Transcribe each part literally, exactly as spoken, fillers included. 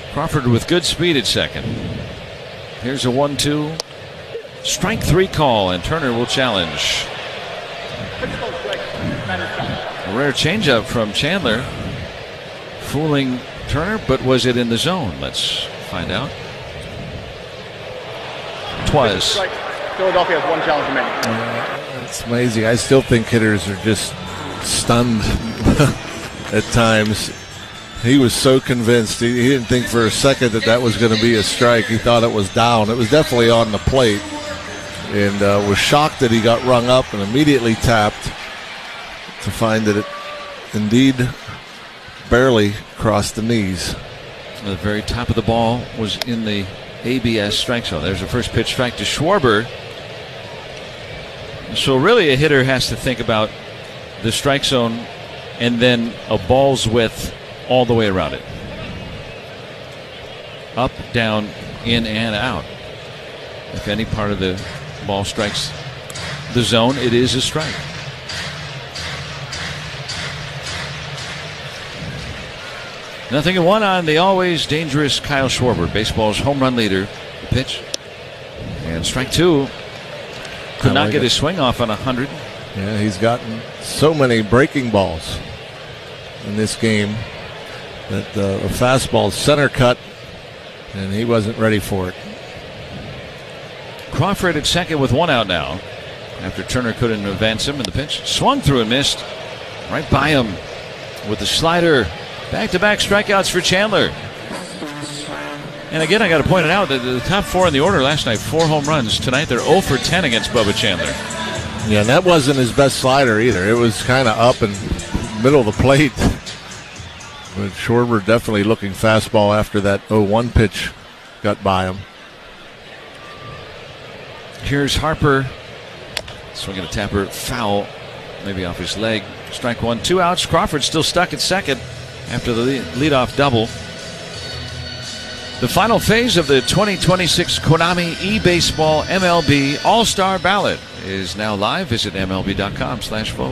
Crawford with good speed at second. Here's a one two. Strike three call, and Turner will challenge. A rare changeup from Chandler. Fooling Turner, but was it in the zone? Let's find out. Twas. Philadelphia has one challenge remaining. Uh, it's amazing. I still think hitters are just stunned at times. He was so convinced. He, he didn't think for a second that that was going to be a strike. He thought it was down. It was definitely on the plate, and uh, was shocked that he got rung up and immediately tapped to find that it indeed barely crossed the knees. The very top of the ball was in the A B S strike zone. There's a first pitch strike to Schwarber. So really a hitter has to think about the strike zone and then a ball's width all the way around it. Up, down, in, and out. If any part of the ball strikes the zone, it is a strike. Nothing in one on the always dangerous Kyle Schwarber, baseball's home run leader. The pitch. And strike two. Could not get his swing off on one hundred. Yeah, he's gotten so many breaking balls in this game that uh, a fastball center cut, and he wasn't ready for it. Crawford at second with one out now after Turner couldn't advance him in the pitch. Swung through and missed. Right by him with the slider. Back-to-back strikeouts for Chandler. And again, I got to point it out that the top four in the order last night, four home runs. Tonight, they're oh for ten against Bubba Chandler. Yeah, and that wasn't his best slider either. It was kind of up and middle of the plate. But Schwarber definitely looking fastball after that oh one pitch got by him. Here's Harper. Swinging a tapper, foul, maybe off his leg. Strike one, two outs. Crawford still stuck at second after the lead- leadoff double. The final phase of the twenty twenty-six Konami eBaseball M L B All-Star Ballot is now live. Visit M L B dot com slash vote.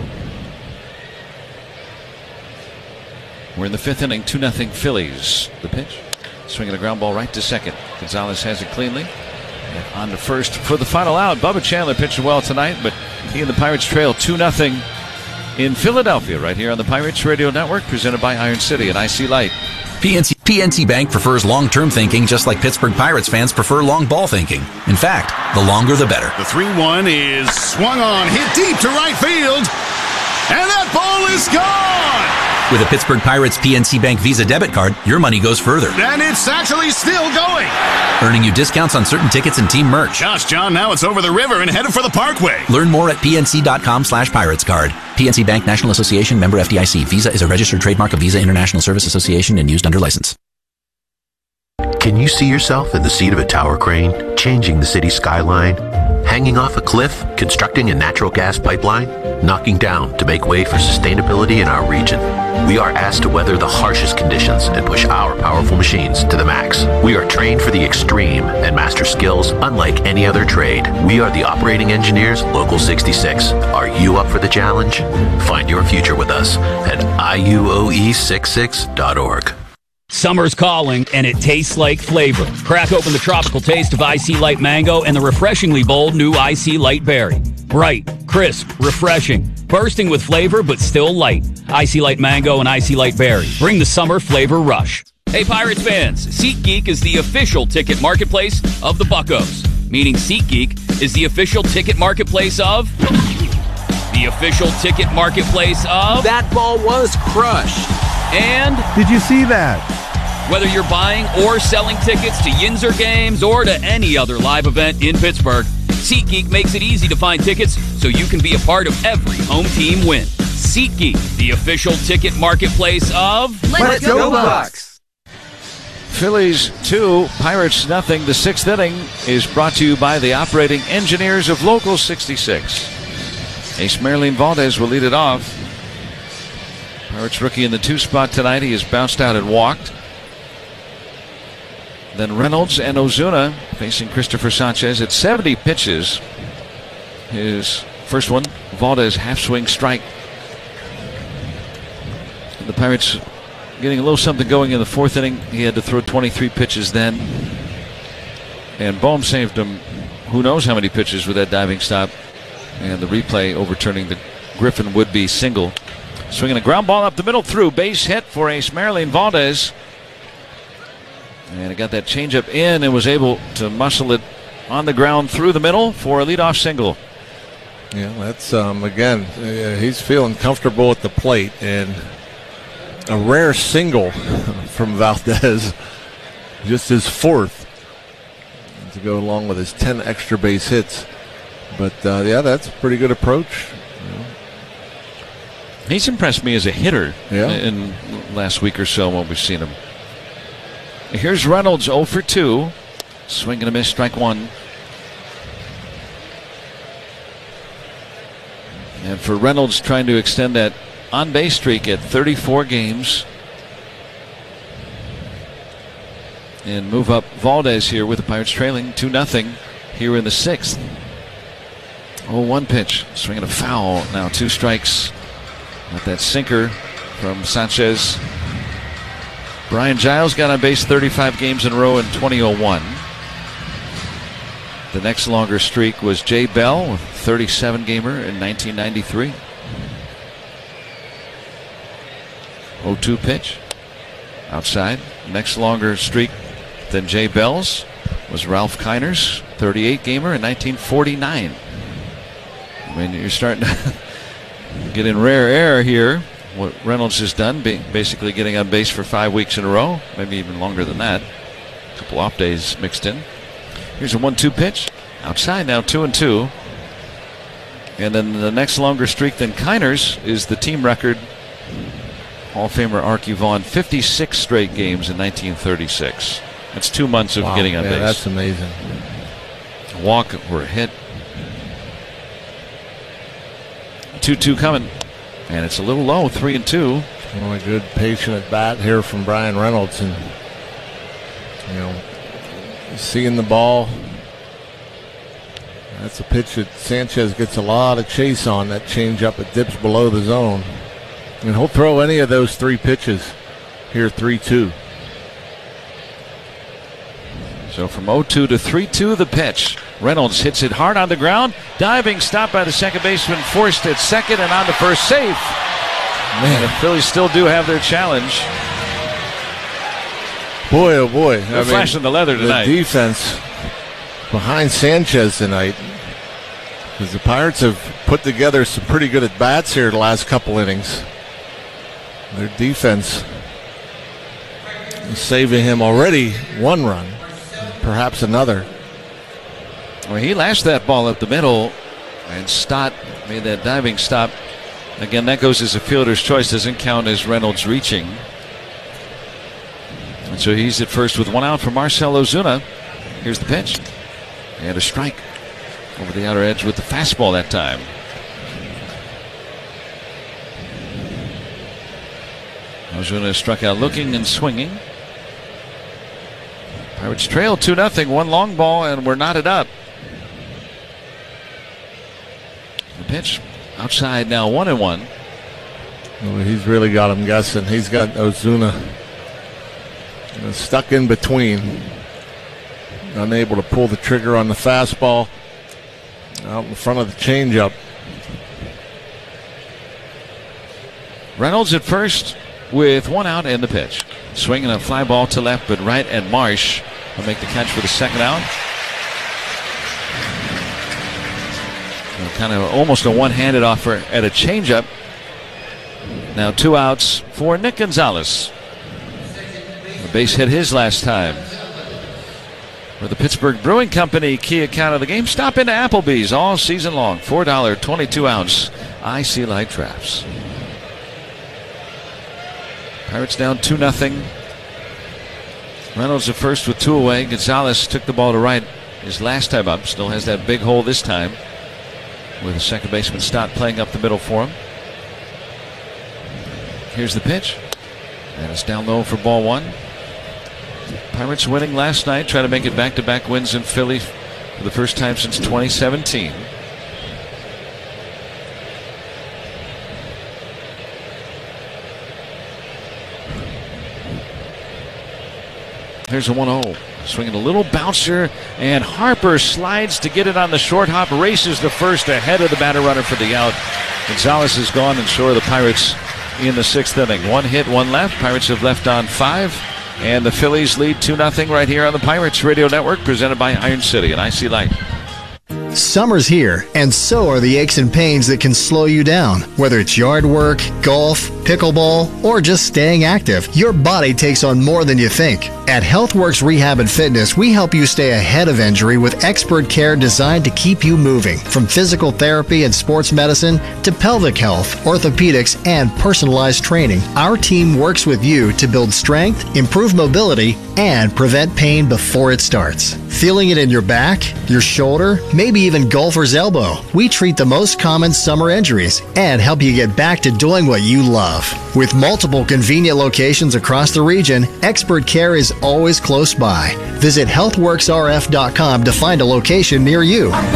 We're in the fifth inning, two nothing Phillies. The pitch. Swinging a ground ball right to second. Gonzalez has it cleanly. And on to first for the final out. Bubba Chandler pitching well tonight, but he and the Pirates trail two nothing in Philadelphia right here on the Pirates Radio Network, presented by Iron City and I C Light. P N C, P N C Bank prefers long-term thinking just like Pittsburgh Pirates fans prefer long ball thinking. In fact, the longer the better. The three one is swung on, hit deep to right field, and that ball is gone! With a Pittsburgh Pirates P N C Bank Visa debit card, your money goes further. And it's actually still going! Earning you discounts on certain tickets and team merch. Gosh, John, now it's over the river and headed for the Parkway. Learn more at P N C dot com slash Pirates Card. P N C Bank National Association, member F D I C. Visa is a registered trademark of Visa International Service Association and used under license. Can you see yourself in the seat of a tower crane, changing the city skyline, hanging off a cliff, constructing a natural gas pipeline, knocking down to make way for sustainability in our region? We are asked to weather the harshest conditions and push our powerful machines to the max. We are trained for the extreme and master skills unlike any other trade. We are the operating engineers, Local sixty-six. Are you up for the challenge? Find your future with us at I U O E sixty-six dot org. Summer's calling, and it tastes like flavor. Crack open the tropical taste of I C Light Mango and the refreshingly bold new I C Light Berry. Bright, crisp, refreshing, bursting with flavor, but still light. I C Light Mango and I C Light Berry. Bring the summer flavor rush. Hey, Pirates fans, SeatGeek is the official ticket marketplace of the Buccos. Meaning SeatGeek is the official ticket marketplace of... The official ticket marketplace of... That ball was crushed. And... Did you see that? Whether you're buying or selling tickets to Yinzer games or to any other live event in Pittsburgh, SeatGeek makes it easy to find tickets so you can be a part of every home team win. SeatGeek, the official ticket marketplace of... Let's, Let's go, Bucks! Phillies two, Pirates nothing. The sixth inning is brought to you by the operating engineers of Local sixty-six. Ace Marilyn Valdez will lead it off. Pirates rookie in the two spot tonight. He has bounced out and walked. Then Reynolds and Ozuna facing Christopher Sanchez at seventy pitches. His first one, Valdez half swing strike. The Pirates getting a little something going in the fourth inning. He had to throw twenty-three pitches then. And Bohm saved him who knows how many pitches with that diving stop. And the replay overturning the Griffin would-be single. Swinging a ground ball up the middle through. Base hit for Ace Marilyn Valdez. And it got that changeup in and was able to muscle it on the ground through the middle for a leadoff single. Yeah, that's, um, again, uh, he's feeling comfortable at the plate. And a rare single from Valdez. Just his fourth to go along with his ten extra base hits. But, uh, yeah, that's a pretty good approach. He's impressed me as a hitter yeah. in last week or so when we've seen him. Here's Reynolds oh for two. Swing and a miss, strike one. And for Reynolds, trying to extend that on-base streak at thirty-four games. And move up Valdez here with the Pirates trailing two nothing here in the sixth. oh one pitch. Swinging a foul. Now two strikes. Got that sinker from Sanchez. Brian Giles got on base thirty-five games in a row in twenty oh one. The next longer streak was Jay Bell, a thirty-seven gamer in nineteen ninety-three. oh two pitch. Outside. Next longer streak than Jay Bell's was Ralph Kiner's, thirty-eight gamer in nineteen forty-nine. I mean, you're starting to get in rare air here. What Reynolds has done, basically getting on base for five weeks in a row, maybe even longer than that. A couple off days mixed in. Here's a one two pitch. Outside now, two and two. And then the next longer streak than Kiner's is the team record. Hall of Famer Archie Vaughn, fifty-six straight games in nineteen thirty-six. That's two months of wow, getting on yeah, base. That's amazing. A walk or a hit. two two coming. And it's a little low, three and two. Well, a good patient at bat here from Brian Reynolds, and you know, seeing the ball. That's a pitch that Sanchez gets a lot of chase on. That changeup, it dips below the zone, and he'll throw any of those three pitches here. three two. So from oh two to three two, the pitch. Reynolds hits it hard on the ground. Diving stop by the second baseman, forced at second and on to first, safe. Man, the Phillies still do have their challenge. Boy, oh boy. They're I flashing mean, the leather tonight. The defense behind Sanchez tonight, because the Pirates have put together some pretty good at-bats here the last couple innings. Their defense is saving him already one run, perhaps another. Well, he lashed that ball up the middle, and Stott made that diving stop. Again, that goes as a fielder's choice, doesn't count as Reynolds reaching. And so he's at first with one out for Marcell Ozuna. Here's the pitch. And a strike over the outer edge with the fastball that time. Ozuna struck out looking and swinging. Pirates trail two nothing, one long ball, and we're knotted up. The pitch outside now, one and one. Well, he's really got him guessing. He's got Ozuna you know, stuck in between, unable to pull the trigger on the fastball out in front of the changeup. Reynolds at first with one out and the pitch. Swinging a fly ball to left, but right, and Marsh will make the catch for the second out. Kind of almost a one-handed offer at a changeup. Now two outs for Nick Gonzalez. The base hit his last time. For the Pittsburgh Brewing Company, key account of the game. Stop into Applebee's all season long. four dollars twenty-two ounce I C Light drafts. Pirates down two nothing. Reynolds at first with two away. Gonzalez took the ball to right his last time up. Still has that big hole this time, with the second baseman Stott playing up the middle for him. Here's the pitch. And it's down low for ball one. Pirates winning last night, trying to make it back-to-back wins in Philly for the first time since twenty seventeen. Here's a one oh. Swinging a little bouncer, and Harper slides to get it on the short hop, races the first ahead of the batter runner for the out. Gonzalez is gone, and so are the Pirates in the sixth inning. One hit, one left. Pirates have left on five, and the Phillies lead two nothing right here on the Pirates Radio Network, presented by Iron City and I C Light. Summer's here, and so are the aches and pains that can slow you down. Whether it's yard work, golf, pickleball, or just staying active, your body takes on more than you think. At HealthWorks Rehab and Fitness, we help you stay ahead of injury with expert care designed to keep you moving. From physical therapy and sports medicine to pelvic health, orthopedics, and personalized training, our team works with you to build strength, improve mobility, and prevent pain before it starts. Feeling it in your back, your shoulder, maybe even golfer's elbow? We treat the most common summer injuries and help you get back to doing what you love. With multiple convenient locations across the region, expert care is always close by. Visit health works r f dot com to find a location near you.